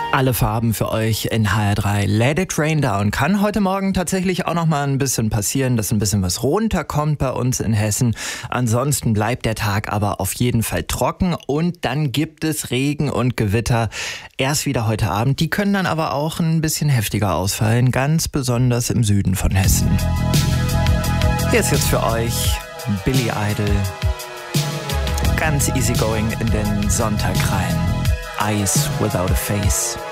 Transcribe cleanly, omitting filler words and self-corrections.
Alle Farben für euch in HR3. Let it rain down. Kann heute Morgen tatsächlich auch noch mal ein bisschen passieren, dass ein bisschen was runterkommt bei uns in Hessen. Ansonsten bleibt der Tag aber auf jeden Fall trocken und dann gibt es Regen und Gewitter erst wieder heute Abend. Die können dann aber auch ein bisschen heftiger ausfallen, ganz besonders im Süden von Hessen. Hier ist jetzt für euch Billy Idol. Ganz easygoing in den Sonntag rein. Eyes without a face.